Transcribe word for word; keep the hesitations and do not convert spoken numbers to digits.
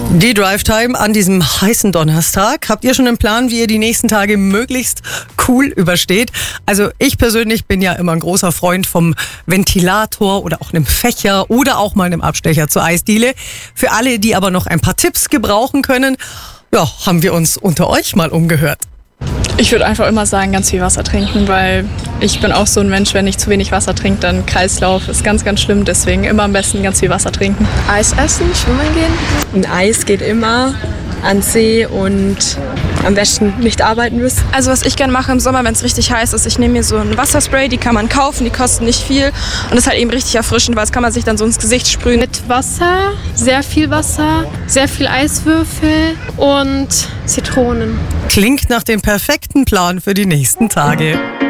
Die Drive Time an diesem heißen Donnerstag. Habt ihr schon einen Plan, wie ihr die nächsten Tage möglichst cool übersteht? Also ich persönlich bin ja immer ein großer Freund vom Ventilator oder auch einem Fächer oder auch mal einem Abstecher zur Eisdiele. Für alle, die aber noch ein paar Tipps gebrauchen können, ja, haben wir uns unter euch mal umgehört. Ich würde einfach immer sagen, ganz viel Wasser trinken, weil ich bin auch so ein Mensch, wenn ich zu wenig Wasser trinke, dann Kreislauf ist ganz, ganz schlimm. Deswegen immer am besten ganz viel Wasser trinken. Eis essen, schwimmen gehen. Ein Eis geht immer, an See und am besten nicht arbeiten müssen. Also was ich gerne mache im Sommer, wenn es richtig heiß ist, ich nehme mir so ein Wasserspray, die kann man kaufen, die kosten nicht viel und ist halt eben richtig erfrischend, weil das kann man sich dann so ins Gesicht sprühen. Mit Wasser, sehr viel Wasser, sehr viel Eiswürfel und Zitronen. Klingt nach dem perfekten Plan für die nächsten Tage.